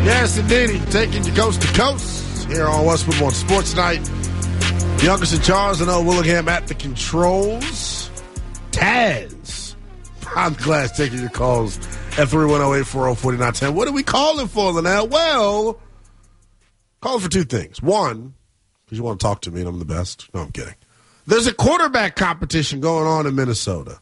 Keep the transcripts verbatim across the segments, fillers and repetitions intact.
Yes, indeed. Taking you coast to coast here on Westwood One Sports Night. Youngest and Charles and Old Willingham at the controls. Taz on the glass taking your calls at three one zero, eight four zero, four nine one zero. What are we calling for, Linnell? Well, calling for two things. One, because you want to talk to me and I'm the best. No, I'm kidding. There's a quarterback competition going on in Minnesota.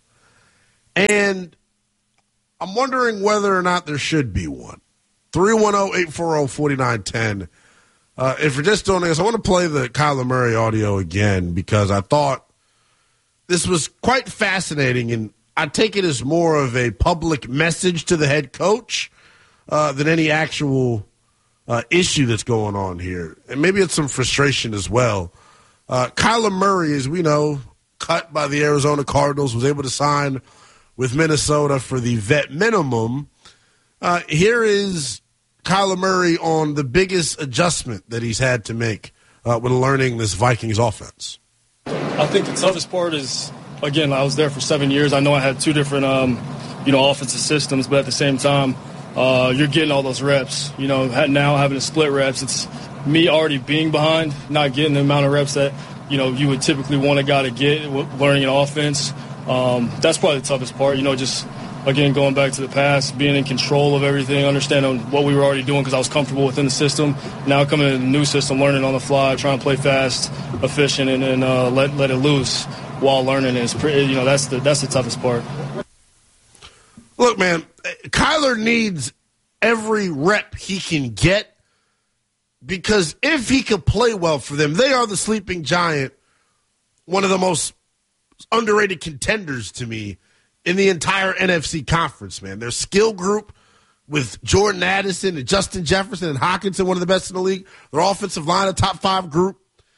And I'm wondering whether or not there should be one. three one zero, eight four zero, four nine one zero. Uh, if you're just doing this, I want to play the Kyler Murray audio again because I thought this was quite fascinating, and I take it as more of a public message to the head coach uh, than any actual uh, issue that's going on here. And maybe it's some frustration as well. Uh, Kyler Murray, as we know, cut by the Arizona Cardinals, was able to sign with Minnesota for the vet minimum. Uh, here is Kyler Murray on the biggest adjustment that he's had to make uh, when learning this Vikings offense. I think the toughest part is, again, I was there for seven years. I know I had two different, um, you know, offensive systems, but at the same time, uh, you're getting all those reps. You know, now having to split reps, it's me already being behind, not getting the amount of reps that, you know, you would typically want a guy to get learning an offense. Um, that's probably the toughest part, you know, just – again, going back to the past, being in control of everything, understanding what we were already doing because I was comfortable within the system. Now coming in the new system, learning on the fly, trying to play fast, efficient, and then uh, let let it loose while learning is pretty. You know, that's the that's the toughest part. Look, man, Kyler needs every rep he can get because if he could play well for them, they are the sleeping giant, one of the most underrated contenders to me in the entire N F C conference, man. Their skill group with Jordan Addison and Justin Jefferson and Hockenson, one of the best in the league. Their offensive line, a top five group.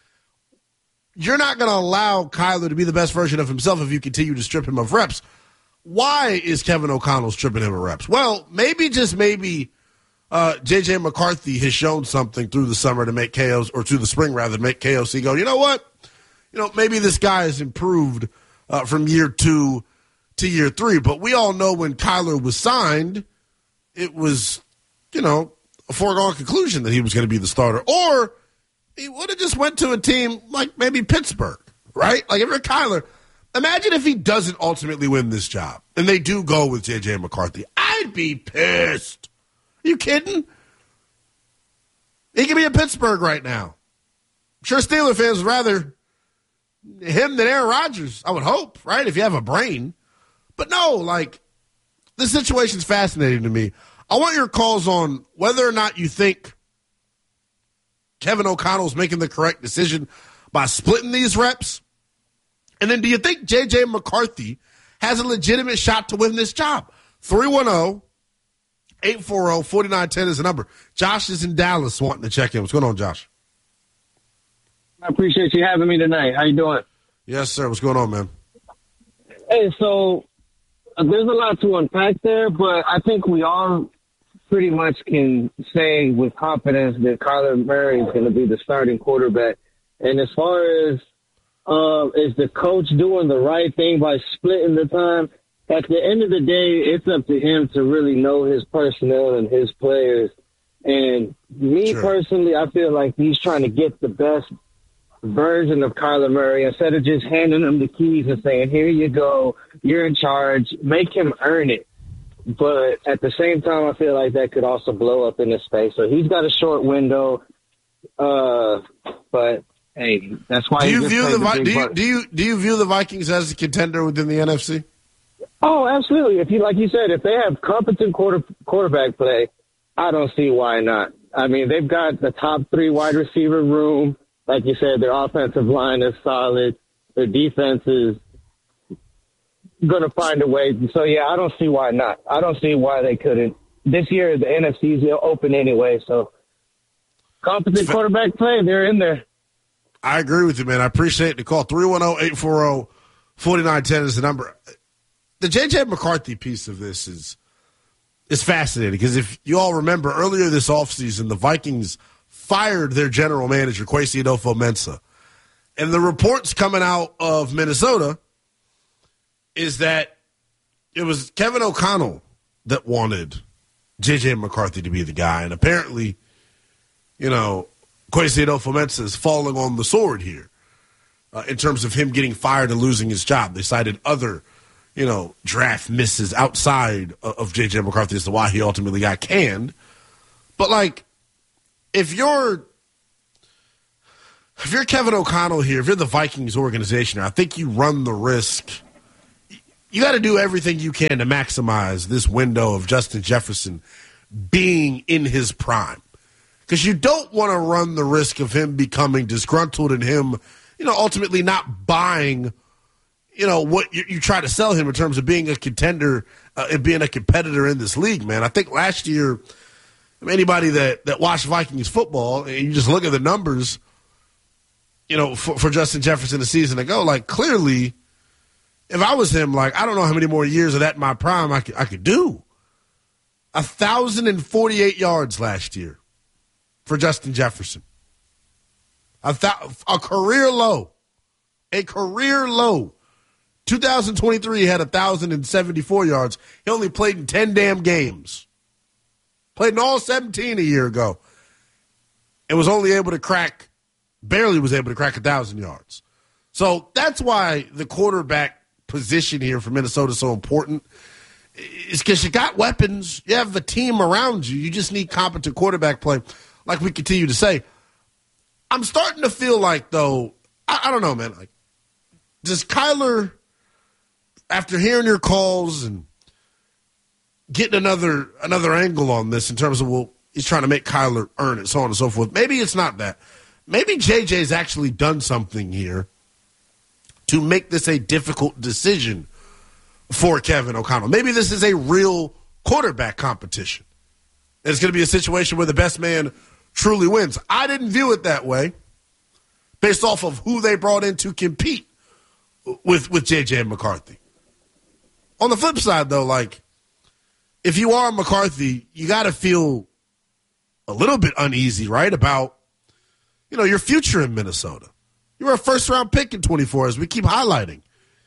You're not going to allow Kyler to be the best version of himself if you continue to strip him of reps. Why is Kevin O'Connell stripping him of reps? Well, maybe, just maybe, uh, J J McCarthy has shown something through the summer to make K O's, or through the spring rather, to make K O C go, you know what? You know, maybe this guy has improved uh, from year two to year three. But we all know when Kyler was signed, it was, you know, a foregone conclusion that he was going to be the starter. Or he would have just went to a team like maybe Pittsburgh, right? Like if you're Kyler, imagine if he doesn't ultimately win this job and they do go with J J McCarthy. I'd be pissed. Are you kidding? He could be in Pittsburgh right now. I'm sure Steeler fans would rather him than Aaron Rodgers, I would hope, right? If you have a brain. But no, like, this situation's fascinating to me. I want your calls on whether or not you think Kevin O'Connell's making the correct decision by splitting these reps. And then do you think J J McCarthy has a legitimate shot to win this job? three one zero, eight four zero, four nine one zero is the number. Josh is in Dallas wanting to check in. What's going on, Josh? I appreciate you having me tonight. How you doing? Yes, sir. What's going on, man? Hey, so there's a lot to unpack there, but I think we all pretty much can say with confidence that Kyler Murray is going to be the starting quarterback. And as far as um, is the coach doing the right thing by splitting the time, at the end of the day, it's up to him to really know his personnel and his players. And me sure. personally, I feel like he's trying to get the best version of Kyler Murray instead of just handing him the keys and saying, here you go, you're in charge, make him earn it. But at the same time, I feel like that could also blow up in his face. So he's got a short window. Uh, but hey, that's why do you he view the, the do you do you do you view the Vikings as a contender within the N F C? Oh, absolutely. If you like you said, if they have competent quarter, quarterback play, I don't see why not. I mean, they've got the top three wide receiver room. Like you said, their offensive line is solid. Their defense is going to find a way. So, yeah, I don't see why not. I don't see why they couldn't. This year, the N F C is open anyway. So, competent quarterback play, they're in there. I agree with you, man. I appreciate the call. three one zero, eight four zero, four nine one zero is the number. The J J McCarthy piece of this is is fascinating because if you all remember, earlier this offseason, the Vikings fired their general manager, Kwesi Adolfo-Mensah. And the reports coming out of Minnesota is that it was Kevin O'Connell that wanted J J. McCarthy to be the guy. And apparently, you know, Kwesi Adofo-Mensah is falling on the sword here uh, in terms of him getting fired and losing his job. They cited other, you know, draft misses outside of, of J J. McCarthy as to why he ultimately got canned. But, like, if you're if you're Kevin O'Connell here, if you're the Vikings organization, I think you run the risk. You got to do everything you can to maximize this window of Justin Jefferson being in his prime. Because you don't want to run the risk of him becoming disgruntled and him, you know, ultimately not buying, you know, what you, you try to sell him in terms of being a contender uh, and being a competitor in this league, man. I think last year, anybody that, that watched Vikings football, and you just look at the numbers, you know, for, for Justin Jefferson a season ago, like, clearly, if I was him, like, I don't know how many more years of that in my prime I could, I could do. one thousand forty-eight yards last year for Justin Jefferson. A, th- a career low. A career low. two thousand twenty-three, he had one thousand seventy-four yards. He only played in ten damn games. Played in all seventeen a year ago. And was only able to crack, barely was able to crack one thousand yards. So that's why the quarterback position here for Minnesota is so important. It's because you got weapons. You have a team around you. You just need competent quarterback play, like we continue to say. I'm starting to feel like, though, I, I don't know, man. Like, does Kyler, after hearing your calls and getting another another angle on this in terms of, well, he's trying to make Kyler earn it, so on and so forth. Maybe it's not that. Maybe J J's actually done something here to make this a difficult decision for Kevin O'Connell. Maybe this is a real quarterback competition. It's going to be a situation where the best man truly wins. I didn't view it that way based off of who they brought in to compete with, with J J McCarthy. On the flip side, though, like, if you are McCarthy, you got to feel a little bit uneasy, right, about, you know, your future in Minnesota. You were a first-round pick in twenty-four, as we keep highlighting.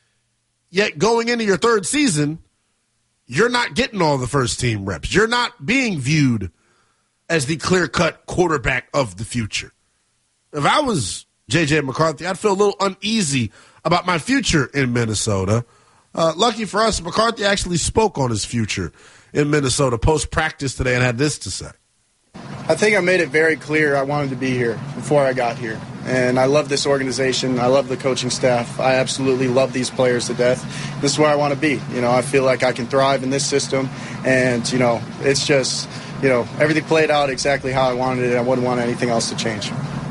Yet going into your third season, you're not getting all the first-team reps. You're not being viewed as the clear-cut quarterback of the future. If I was J J McCarthy, I'd feel a little uneasy about my future in Minnesota. Uh, lucky for us, McCarthy actually spoke on his future in Minnesota post-practice today and had this to say. I think I made it very clear I wanted to be here before I got here. And I love this organization. I love the coaching staff. I absolutely love these players to death. This is where I want to be. You know, I feel like I can thrive in this system. And, you know, it's just, you know, everything played out exactly how I wanted it. I wouldn't want anything else to change.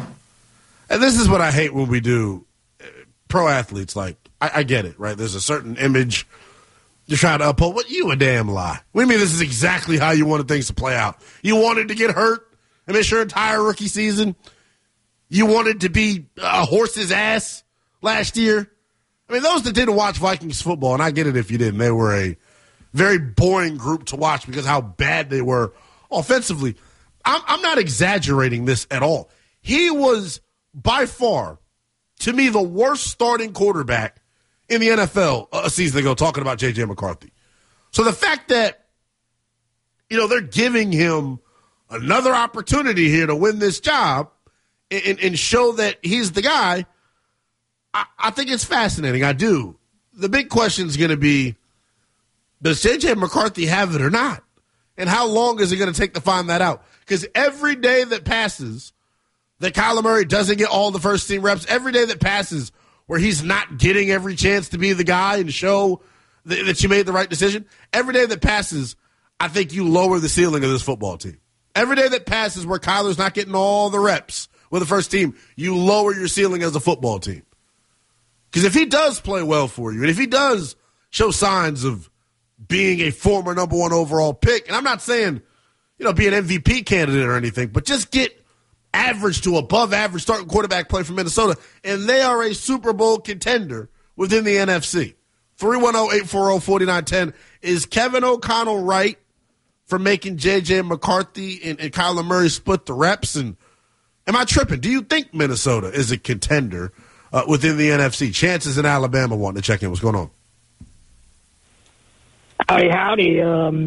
And this is what I hate when we do. Pro athletes, like, I, I get it, right? There's a certain image you're trying to uphold. What, you a damn lie. What do you mean this is exactly how you wanted things to play out? You wanted to get hurt and miss your entire rookie season? You wanted to be a horse's ass last year? I mean, those that didn't watch Vikings football, and I get it if you didn't, they were a very boring group to watch because how bad they were offensively. I'm, I'm not exaggerating this at all. He was by far, to me, the worst starting quarterback in the N F L a season ago, talking about J J McCarthy. So the fact that, you know, they're giving him another opportunity here to win this job and, and show that he's the guy, I, I think it's fascinating. I do. The big question is going to be, does J J McCarthy have it or not? And how long is it going to take to find that out? Because every day that passes that Kyler Murray doesn't get all the first-team reps, every day that passes where he's not getting every chance to be the guy and show th- that you made the right decision, every day that passes, I think you lower the ceiling of this football team. Every day that passes where Kyler's not getting all the reps with the first team, you lower your ceiling as a football team. Because if he does play well for you, and if he does show signs of being a former number one overall pick, and I'm not saying, you know, be an M V P candidate or anything, but just get average to above average starting quarterback play from Minnesota, and they are a Super Bowl contender within the N F C. three one zero, eight four zero, four nine one zero. Is Kevin O'Connell right for making J J McCarthy and, and Kyler Murray split the reps? And am I tripping? Do you think Minnesota is a contender uh, within the N F C? Chances in Alabama wanting to check in. What's going on? Howdy, howdy. Um,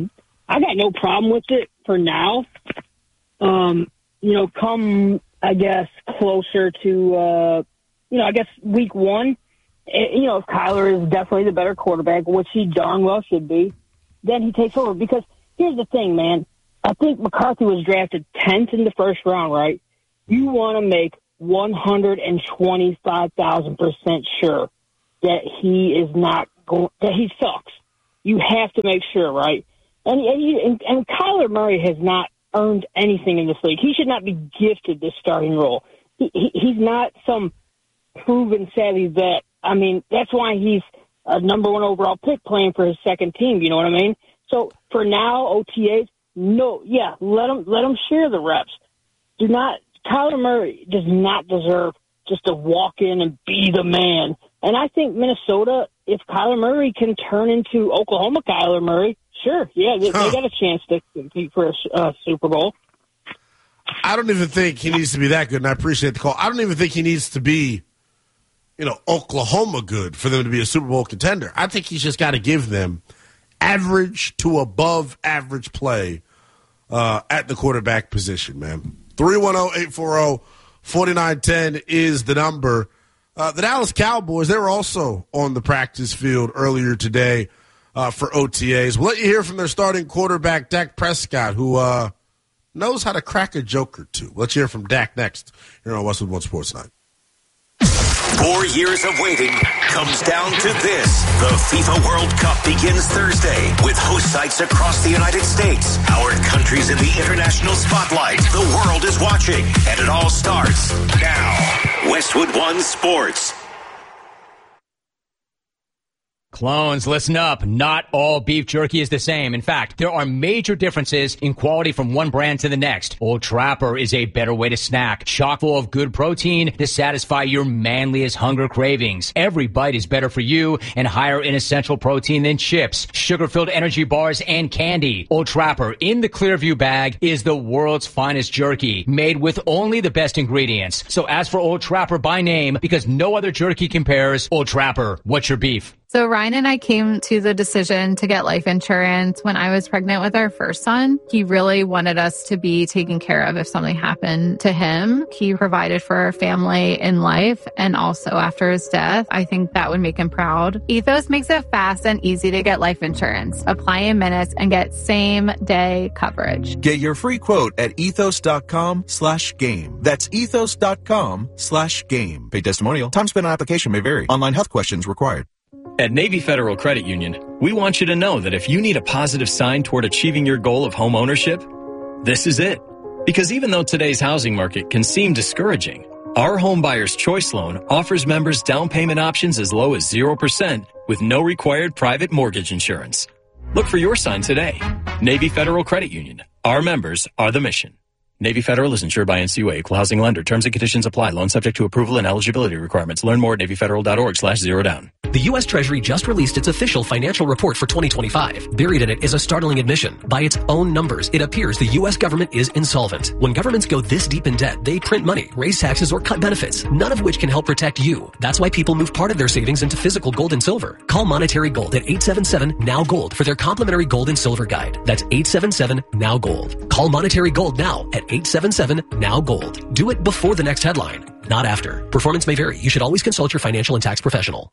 I got no problem with it for now. Um, you know, come, I guess, closer to, uh, you know, I guess week one, it, you know, if Kyler is definitely the better quarterback, which he darn well should be, then he takes over. Because here's the thing, man. I think McCarthy was drafted tenth in the first round, right? You want to make one hundred twenty-five thousand percent sure that he is not going, that he sucks. You have to make sure, right? And, and, you, and, and Kyler Murray has not earned anything in this league. He should not be gifted this starting role. He, he, he's not some proven savvy vet. I mean, that's why he's a number one overall pick playing for his second team. You know what I mean? So for now, O T As, no, yeah, let him let him share the reps. Do not. Kyler Murray does not deserve just to walk in and be the man. And I think Minnesota, if Kyler Murray can turn into Oklahoma Kyler Murray, sure, yeah, they, huh. they got a chance to compete for a uh, Super Bowl. I don't even think he needs to be that good, and I appreciate the call. I don't even think he needs to be, you know, Oklahoma good for them to be a Super Bowl contender. I think he's just got to give them average to above average play uh, at the quarterback position, man. three one zero, eight four zero, four nine one zero is the number. Uh, the Dallas Cowboys, they were also on the practice field earlier today uh, for O T As. We'll let you hear from their starting quarterback, Dak Prescott, who uh, knows how to crack a joke or two. Let's hear from Dak next here on Westwood One Sports Night. Four years of waiting comes down to this. The FIFA World Cup begins Thursday with host sites across the United States. Our country's in the international spotlight. The world is watching, and it all starts now. Westwood One Sports. Clones, listen up. Not all beef jerky is the same. In fact, there are major differences in quality from one brand to the next. Old Trapper is a better way to snack, chock full of good protein to satisfy your manliest hunger cravings. Every bite is better for you and higher in essential protein than chips, sugar-filled energy bars, and candy. Old Trapper in the Clearview bag is the world's finest jerky, made with only the best ingredients. So ask for Old Trapper by name because no other jerky compares. Old Trapper, what's your beef? So Ryan and I came to the decision to get life insurance when I was pregnant with our first son. He really wanted us to be taken care of if something happened to him. He provided for our family in life and also after his death. I think that would make him proud. Ethos makes it fast and easy to get life insurance. Apply in minutes and get same day coverage. Get your free quote at ethos.com slash game. That's ethos.com slash game. Paid testimonial. Time spent on application may vary. Online health questions required. At Navy Federal Credit Union, we want you to know that if you need a positive sign toward achieving your goal of home ownership, this is it. Because even though today's housing market can seem discouraging, our Home Buyer's Choice Loan offers members down payment options as low as zero percent with no required private mortgage insurance. Look for your sign today. Navy Federal Credit Union. Our members are the mission. Navy Federal is insured by N C U A, equal housing lender. Terms and conditions apply. Loan subject to approval and eligibility requirements. Learn more at NavyFederal.org slash zero down. The U S Treasury just released its official financial report for twenty twenty-five. Buried in it is a startling admission. By its own numbers, it appears the U S government is insolvent. When governments go this deep in debt, they print money, raise taxes, or cut benefits, none of which can help protect you. That's why people move part of their savings into physical gold and silver. Call Monetary Gold at eight seven seven, N O W, GOLD for their complimentary gold and silver guide. That's eight seven seven, N O W, GOLD. Call Monetary Gold now at eight seven seven, N O W, GOLD. Do it before the next headline, not after. Performance may vary. You should always consult your financial and tax professional.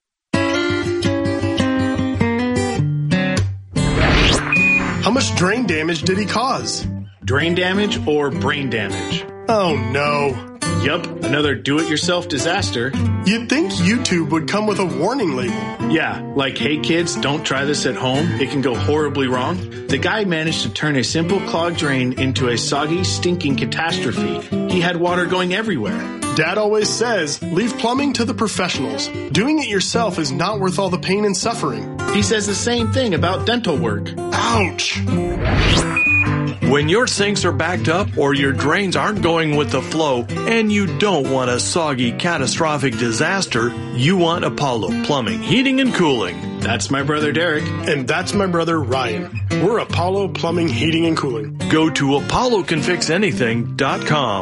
How much drain damage did he cause? Drain damage or brain damage? Oh no. Yup, another do-it-yourself disaster. You'd think YouTube would come with a warning label. Yeah, like, hey kids, don't try this at home. It can go horribly wrong. The guy managed to turn a simple clogged drain into a soggy, stinking catastrophe. He had water going everywhere. Dad always says, leave plumbing to the professionals. Doing it yourself is not worth all the pain and suffering. He says the same thing about dental work. Ouch! When your sinks are backed up or your drains aren't going with the flow and you don't want a soggy, catastrophic disaster, you want Apollo Plumbing, Heating, and Cooling. That's my brother Derek. And that's my brother Ryan. We're Apollo Plumbing, Heating, and Cooling. Go to apollo can fix anything dot com.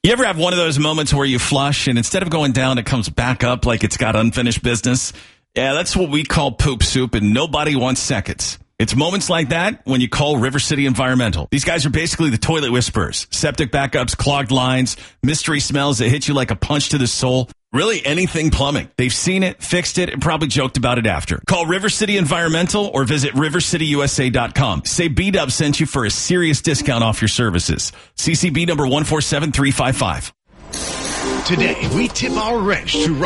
You ever have one of those moments where you flush and instead of going down, it comes back up like it's got unfinished business? Yeah, that's what we call poop soup, and nobody wants seconds. It's moments like that when you call River City Environmental. These guys are basically the toilet whisperers. Septic backups, clogged lines, mystery smells that hit you like a punch to the soul. Really anything plumbing. They've seen it, fixed it, and probably joked about it after. Call River City Environmental or visit river city u s a dot com. Say B-Dub sent you for a serious discount off your services. C C B number one four seven three five five. Today, we tip our wrench to